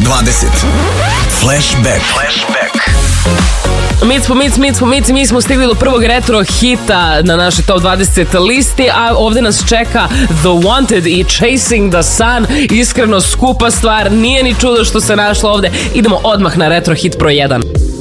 20. Flashback. Mi smo stigli do prvog retro hita na našoj Top 20 listi, a ovde nas čeka The Wanted i Chasing the Sun. Iskreno skupa stvar, nije ni čudo što se našla ovde. Idemo odmah na retro hit broj 1.